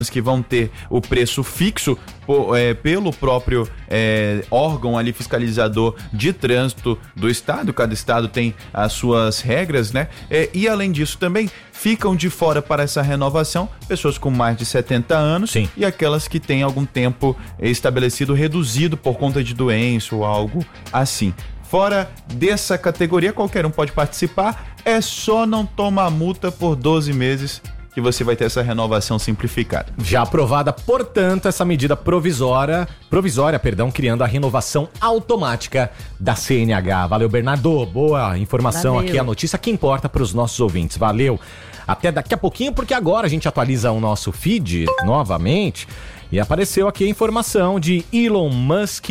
que vão ter o preço fixo pelo próprio órgão ali fiscalizador de trânsito do estado. Cada estado tem as suas regras, né? E além disso também ficam de fora para essa renovação pessoas com mais de 70 anos. Sim. E aquelas que têm algum tempo estabelecido reduzido por conta de doença ou algo assim. Fora dessa categoria, qualquer um pode participar, é só não tomar multa por 12 meses que você vai ter essa renovação simplificada. Já aprovada, portanto, essa medida provisória, criando a renovação automática da CNH. Valeu, Bernardo. Boa informação. Valeu. Aqui a notícia que importa para os nossos ouvintes. Valeu. Até daqui a pouquinho, porque agora a gente atualiza o nosso feed novamente e apareceu aqui a informação de Elon Musk,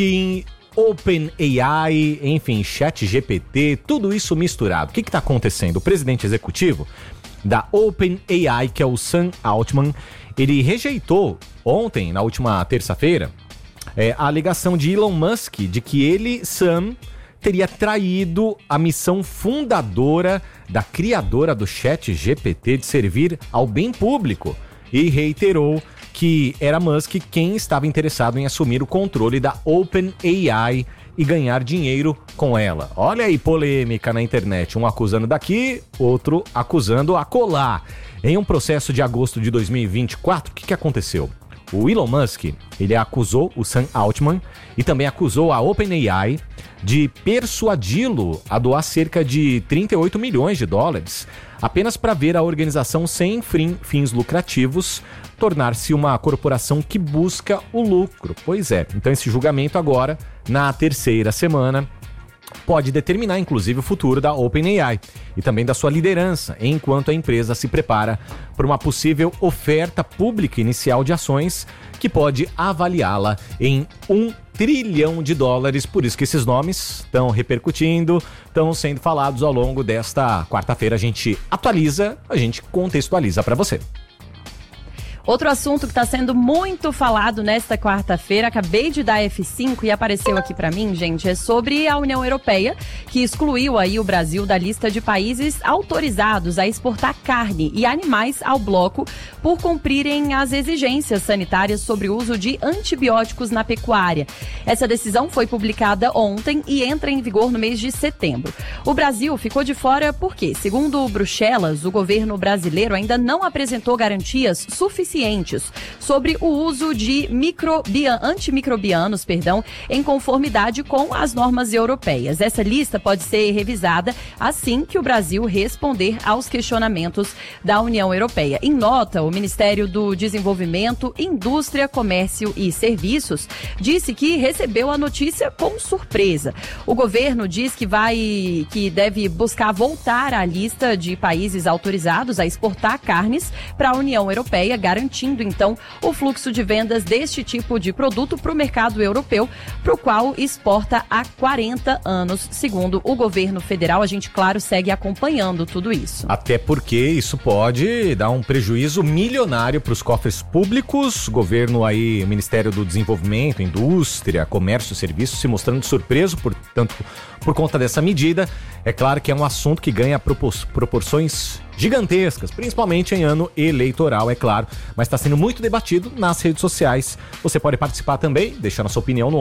OpenAI, enfim, ChatGPT, tudo isso misturado. O que está acontecendo? O presidente executivo da OpenAI, que é o Sam Altman, ele rejeitou ontem, na última terça-feira, a alegação de Elon Musk de que ele, Sam, teria traído a missão fundadora da criadora do ChatGPT de servir ao bem público e reiterou que era Musk quem estava interessado em assumir o controle da OpenAI e ganhar dinheiro com ela. Olha aí, polêmica na internet. Um acusando daqui, outro acusando acolá. Em um processo de agosto de 2024, o que aconteceu? O Elon Musk, ele acusou o Sam Altman e também acusou a OpenAI de persuadi-lo a doar cerca de 38 milhões de dólares apenas para ver a organização sem fins lucrativos tornar-se uma corporação que busca o lucro. Pois é, então esse julgamento agora, na terceira semana, pode determinar inclusive o futuro da OpenAI e também da sua liderança, enquanto a empresa se prepara para uma possível oferta pública inicial de ações que pode avaliá-la em $1 trilhão. Por isso que esses nomes estão repercutindo, estão sendo falados ao longo desta quarta-feira. A gente atualiza, a gente contextualiza para você. Outro assunto que está sendo muito falado nesta quarta-feira, acabei de dar F5 e apareceu aqui para mim, gente, é sobre a União Europeia, que excluiu aí o Brasil da lista de países autorizados a exportar carne e animais ao bloco por cumprirem as exigências sanitárias sobre o uso de antibióticos na pecuária. Essa decisão foi publicada ontem e entra em vigor no mês de setembro. O Brasil ficou de fora porque, segundo Bruxelas, o governo brasileiro ainda não apresentou garantias suficientes sobre o uso de antimicrobianos, em conformidade com as normas europeias. Essa lista pode ser revisada assim que o Brasil responder aos questionamentos da União Europeia. Em nota, o Ministério do Desenvolvimento, Indústria, Comércio e Serviços disse que recebeu a notícia com surpresa. O governo diz que deve buscar voltar à lista de países autorizados a exportar carnes para a União Europeia, garantindo então o fluxo de vendas deste tipo de produto para o mercado europeu, para o qual exporta há 40 anos, segundo o governo federal. A gente, claro, segue acompanhando tudo isso. Até porque isso pode dar um prejuízo milionário para os cofres públicos. O governo aí, o Ministério do Desenvolvimento, Indústria, Comércio e Serviços se mostrando surpreso, portanto, por conta dessa medida. É claro que é um assunto que ganha proporções gigantescas, principalmente em ano eleitoral, é claro, mas está sendo muito debatido nas redes sociais. Você pode participar também, deixando a sua opinião no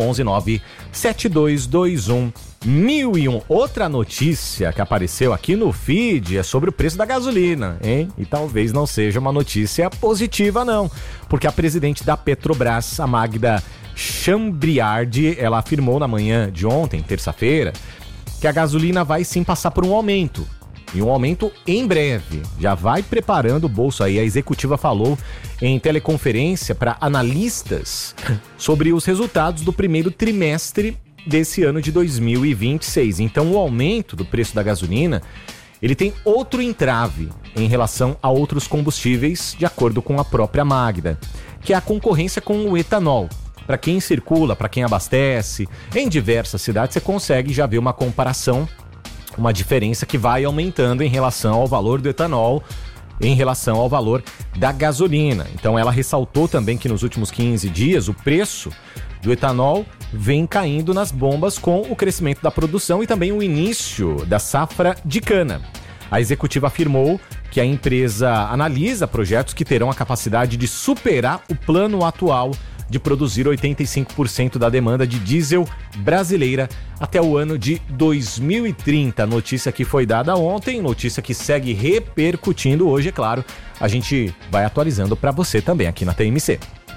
11972211001. Outra notícia que apareceu aqui no feed é sobre o preço da gasolina, hein? E talvez não seja uma notícia positiva, não, porque a presidente da Petrobras, a Magda Chambriardi, ela afirmou na manhã de ontem, terça-feira, que a gasolina vai sim passar por um aumento. E um aumento em breve. Já vai preparando o bolso aí. A executiva falou em teleconferência para analistas sobre os resultados do primeiro trimestre desse ano de 2026. Então o aumento do preço da gasolina, ele tem outro entrave em relação a outros combustíveis, de acordo com a própria Magda, que é a concorrência com o etanol. Para quem circula, para quem abastece, em diversas cidades você consegue já ver uma comparação, uma diferença que vai aumentando em relação ao valor do etanol, em relação ao valor da gasolina. Então ela ressaltou também que nos últimos 15 dias o preço do etanol vem caindo nas bombas com o crescimento da produção e também o início da safra de cana. A executiva afirmou que a empresa analisa projetos que terão a capacidade de superar o plano atual de produzir 85% da demanda de diesel brasileira até o ano de 2030. Notícia que foi dada ontem, notícia que segue repercutindo hoje, é claro. A gente vai atualizando para você também aqui na TMC.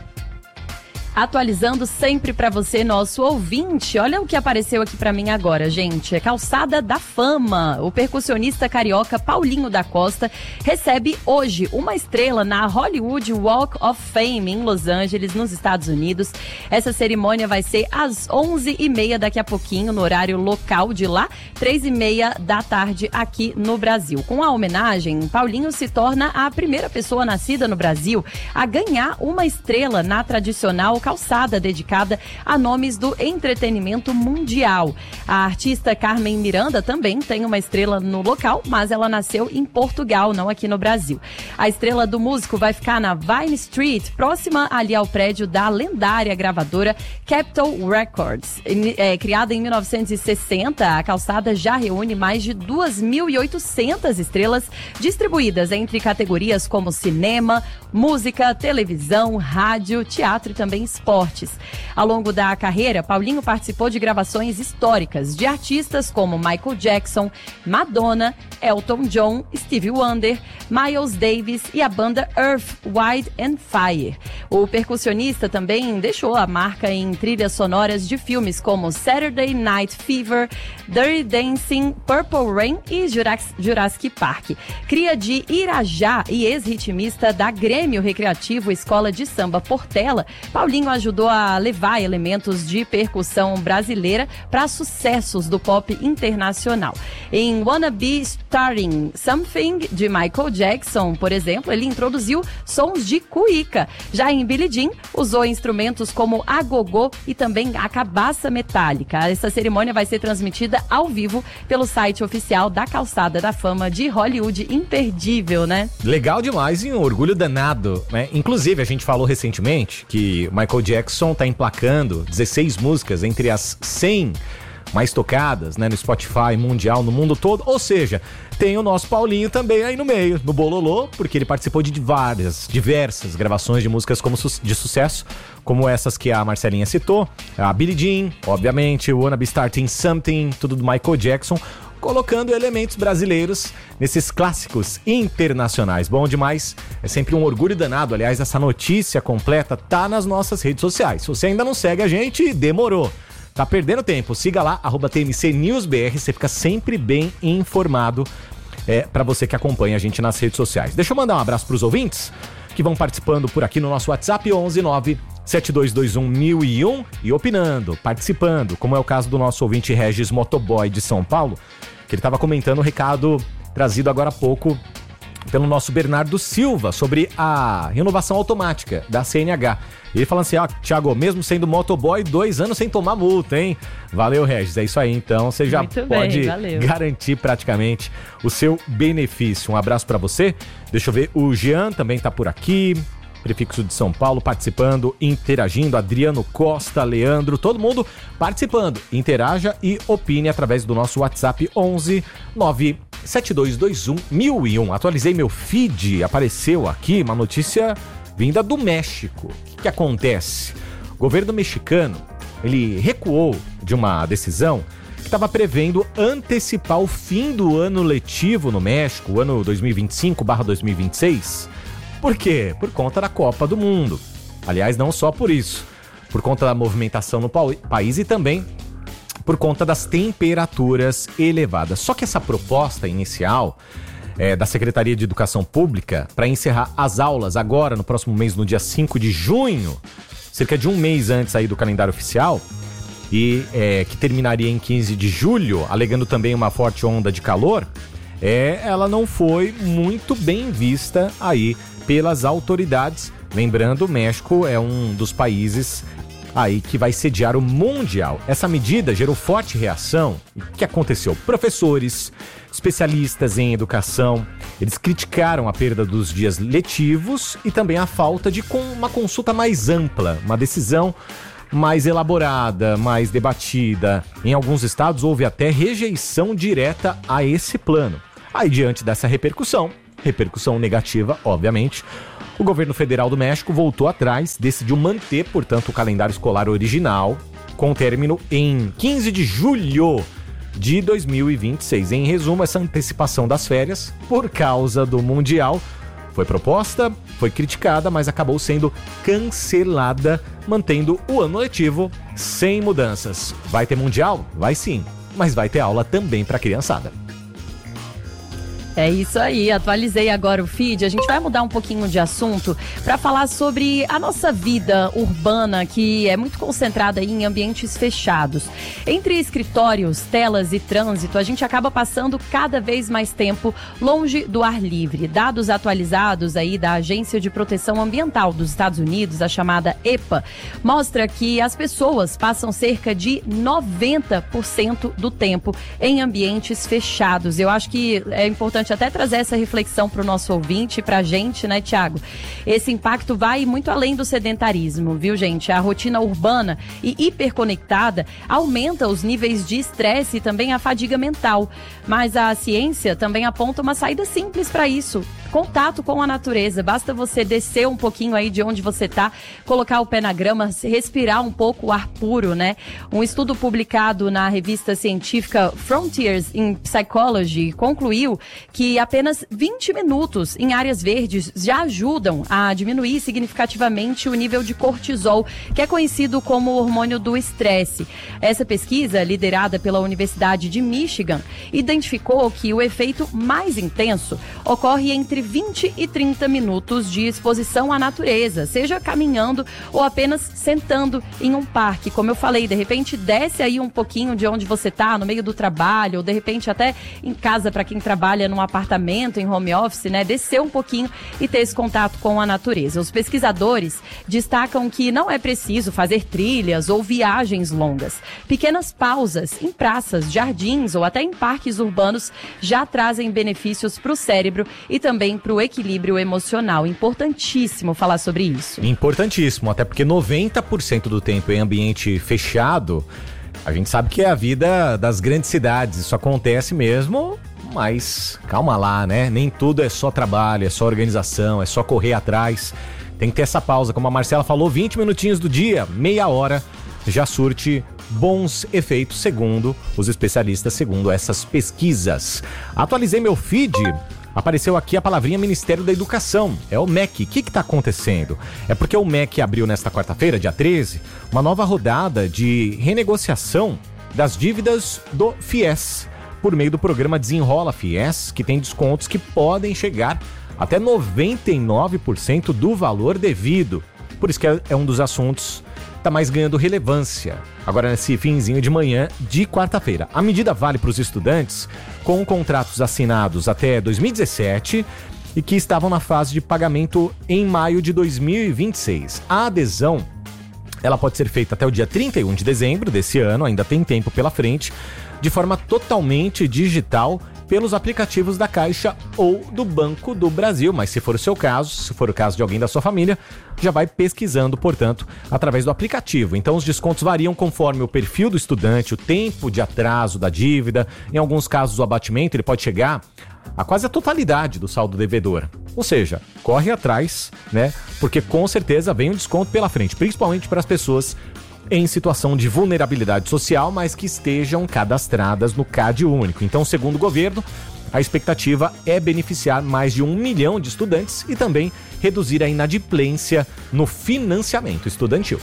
Atualizando sempre para você, nosso ouvinte. Olha o que apareceu aqui para mim agora, gente. É Calçada da Fama. O percussionista carioca Paulinho da Costa recebe hoje uma estrela na Hollywood Walk of Fame em Los Angeles, nos Estados Unidos. Essa cerimônia vai ser às 11h30 daqui a pouquinho, no horário local de lá, 3h30 da tarde aqui no Brasil. Com a homenagem, Paulinho se torna a primeira pessoa nascida no Brasil a ganhar uma estrela na tradicional calçada dedicada a nomes do entretenimento mundial. A artista Carmen Miranda também tem uma estrela no local, mas ela nasceu em Portugal, não aqui no Brasil. A estrela do músico vai ficar na Vine Street, próxima ali ao prédio da lendária gravadora Capitol Records. Criada em 1960, a calçada já reúne mais de 2.800 estrelas distribuídas entre categorias como cinema, música, televisão, rádio, teatro e também esportes. Ao longo da carreira, Paulinho participou de gravações históricas de artistas como Michael Jackson, Madonna, Elton John, Stevie Wonder, Miles Davis e a banda Earth, Wind and Fire. O percussionista também deixou a marca em trilhas sonoras de filmes como Saturday Night Fever, Dirty Dancing, Purple Rain e Jurassic Park. Cria de Irajá e ex-ritmista da Grêmio Recreativo Escola de Samba Portela, Paulinho ajudou a levar elementos de percussão brasileira para sucessos do pop internacional. Em Wanna Be Starting Something, de Michael Jackson, por exemplo, ele introduziu sons de cuíca. Já em Billie Jean, usou instrumentos como agogô e também a cabaça metálica. Essa cerimônia vai ser transmitida ao vivo pelo site oficial da Calçada da Fama de Hollywood. Imperdível, né? Legal demais e um orgulho danado, né? Inclusive, a gente falou recentemente que Michael Jackson tá emplacando 16 músicas entre as 100 mais tocadas, né, no Spotify mundial, no mundo todo. Ou seja, tem o nosso Paulinho também aí no meio, no bololô, porque ele participou de diversas gravações de músicas de sucesso, como essas que a Marcelinha citou, a Billie Jean, obviamente, o Wanna Be Starting Something, tudo do Michael Jackson, colocando elementos brasileiros nesses clássicos internacionais. Bom demais, é sempre um orgulho danado. Aliás, essa notícia completa tá nas nossas redes sociais. Se você ainda não segue a gente, demorou. Tá perdendo tempo, siga lá, @TMCNewsBR, você fica sempre bem informado para você que acompanha a gente nas redes sociais. Deixa eu mandar um abraço pros ouvintes que vão participando por aqui no nosso WhatsApp 11972211001 e opinando, participando, como é o caso do nosso ouvinte Regis Motoboy de São Paulo, que ele estava comentando o recado trazido agora há pouco pelo nosso Bernardo Silva sobre a renovação automática da CNH. Ele falando assim, Thiago, mesmo sendo motoboy, 2 anos sem tomar multa, hein? Valeu, Regis, é isso aí, então você já pode garantir praticamente o seu benefício. Um abraço pra você. Deixa eu ver, o Jean também tá por aqui, prefixo de São Paulo, participando, interagindo, Adriano Costa, Leandro, todo mundo participando. Interaja e opine através do nosso WhatsApp 11972211001. Atualizei meu feed, apareceu aqui uma notícia vinda do México. O que acontece? O governo mexicano, ele recuou de uma decisão que estava prevendo antecipar o fim do ano letivo no México, o ano 2025/2026. Por quê? Por conta da Copa do Mundo. Aliás, não só por isso. Por conta da movimentação no país e também por conta das temperaturas elevadas. Só que essa proposta inicial da Secretaria de Educação Pública para encerrar as aulas agora, no próximo mês, no dia 5 de junho, cerca de um mês antes aí do calendário oficial, e que terminaria em 15 de julho, alegando também uma forte onda de calor, ela não foi muito bem vista aí pelas autoridades. Lembrando, o México é um dos países aí que vai sediar o Mundial. Essa medida gerou forte reação. E o que aconteceu? Professores, especialistas em educação, eles criticaram a perda dos dias letivos e também a falta de uma consulta mais ampla, uma decisão mais elaborada, mais debatida. Em alguns estados houve até rejeição direta a esse plano. Aí, diante dessa repercussão, repercussão negativa, obviamente. O governo federal do México voltou atrás, decidiu manter, portanto, o calendário escolar original, com término em 15 de julho de 2026. Em resumo, essa antecipação das férias, por causa do Mundial, foi proposta, foi criticada, mas acabou sendo cancelada, mantendo o ano letivo sem mudanças. Vai ter Mundial? Vai sim, mas vai ter aula também para a criançada. É isso aí, atualizei agora o feed. A gente vai mudar um pouquinho de assunto para falar sobre a nossa vida urbana, que é muito concentrada em ambientes fechados. Entre escritórios, telas e trânsito, a gente acaba passando cada vez mais tempo longe do ar livre. Dados atualizados aí da Agência de Proteção Ambiental dos Estados Unidos, a chamada EPA, mostra que as pessoas passam cerca de 90% do tempo em ambientes fechados. Eu acho que é importante até trazer essa reflexão para o nosso ouvinte e para a gente, né, Thiago? Esse impacto vai muito além do sedentarismo, viu, gente? A rotina urbana e hiperconectada aumenta os níveis de estresse e também a fadiga mental. Mas a ciência também aponta uma saída simples para isso. Contato com a natureza. Basta você descer um pouquinho aí de onde você está, colocar o pé na grama, respirar um pouco o ar puro, né? Um estudo publicado na revista científica Frontiers in Psychology concluiu que apenas 20 minutos em áreas verdes já ajudam a diminuir significativamente o nível de cortisol, que é conhecido como o hormônio do estresse. Essa pesquisa, liderada pela Universidade de Michigan, identificou que o efeito mais intenso ocorre entre 20 e 30 minutos de exposição à natureza, seja caminhando ou apenas sentando em um parque. Como eu falei, de repente desce aí um pouquinho de onde você está, no meio do trabalho, ou de repente até em casa para quem trabalha num apartamento, em home office, né? Descer um pouquinho e ter esse contato com a natureza. Os pesquisadores destacam que não é preciso fazer trilhas ou viagens longas. Pequenas pausas em praças, jardins ou até em parques urbanos já trazem benefícios para o cérebro e também para o equilíbrio emocional. Importantíssimo falar sobre isso. Importantíssimo, até porque 90% do tempo em ambiente fechado, a gente sabe que é a vida das grandes cidades. Isso acontece mesmo, mas calma lá, né? Nem tudo é só trabalho, é só organização, é só correr atrás. Tem que ter essa pausa, como a Marcela falou, 20 minutinhos do dia, meia hora, já surte bons efeitos, segundo os especialistas, segundo essas pesquisas. Atualizei meu feed. Apareceu aqui a palavrinha Ministério da Educação, é o MEC. O que está acontecendo? É porque o MEC abriu nesta quarta-feira, dia 13, uma nova rodada de renegociação das dívidas do FIES, por meio do programa Desenrola FIES, que tem descontos que podem chegar até 99% do valor devido. Por isso que é um dos assuntos que está mais ganhando relevância agora nesse finzinho de manhã de quarta-feira. A medida vale para os estudantes com contratos assinados até 2017 e que estavam na fase de pagamento em maio de 2026. A adesão, ela pode ser feita até o dia 31 de dezembro desse ano, ainda tem tempo pela frente, de forma totalmente digital pelos aplicativos da Caixa ou do Banco do Brasil. Mas se for o seu caso, se for o caso de alguém da sua família, já vai pesquisando, portanto, através do aplicativo. Então os descontos variam conforme o perfil do estudante, o tempo de atraso da dívida. Em alguns casos o abatimento ele pode chegar a quase a totalidade do saldo devedor. Ou seja, corre atrás, né? Porque com certeza vem um desconto pela frente, principalmente para as pessoas em situação de vulnerabilidade social, mas que estejam cadastradas no CAD único. Então, segundo o governo, a expectativa é beneficiar mais de 1 milhão de estudantes e também reduzir a inadimplência no financiamento estudantil.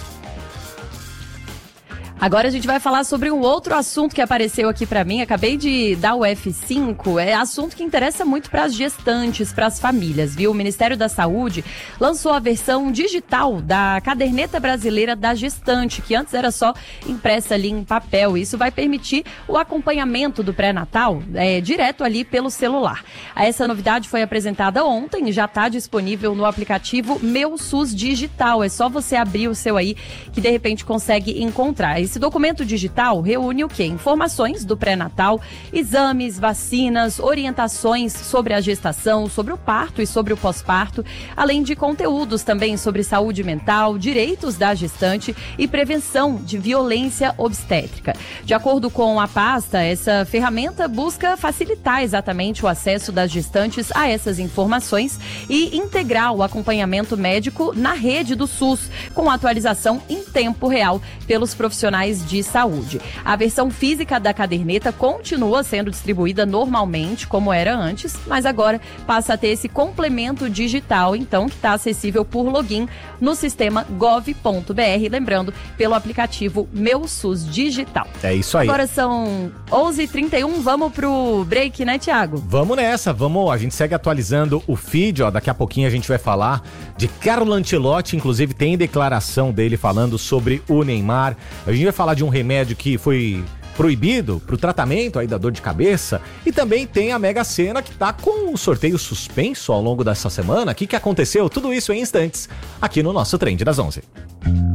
Agora a gente vai falar sobre um outro assunto que apareceu aqui pra mim. Acabei de dar o F5. É assunto que interessa muito para as gestantes, para as famílias, viu? O Ministério da Saúde lançou a versão digital da Caderneta Brasileira da Gestante, que antes era só impressa ali em papel. Isso vai permitir o acompanhamento do pré-natal direto ali pelo celular. Essa novidade foi apresentada ontem e já está disponível no aplicativo Meu SUS Digital. É só você abrir o seu aí que de repente consegue encontrar. Esse documento digital reúne o quê? Informações do pré-natal, exames, vacinas, orientações sobre a gestação, sobre o parto e sobre o pós-parto, além de conteúdos também sobre saúde mental, direitos da gestante e prevenção de violência obstétrica. De acordo com a pasta, essa ferramenta busca facilitar exatamente o acesso das gestantes a essas informações e integrar o acompanhamento médico na rede do SUS, com atualização em tempo real pelos profissionais de saúde. A versão física da caderneta continua sendo distribuída normalmente, como era antes, mas agora passa a ter esse complemento digital, então, que está acessível por login no sistema gov.br, lembrando, pelo aplicativo Meu SUS Digital. É isso aí. Agora são 11h31, vamos pro break, né, Thiago? Vamos nessa, vamos. A gente segue atualizando o feed, ó. Daqui a pouquinho a gente vai falar de Carlo Ancelotti, inclusive tem declaração dele falando sobre o Neymar. A gente vai falar de um remédio que foi proibido para o tratamento aí da dor de cabeça. E também tem a Mega Sena, que tá com o sorteio suspenso ao longo dessa semana. O que aconteceu? Tudo isso em instantes, aqui no nosso Trend das 11.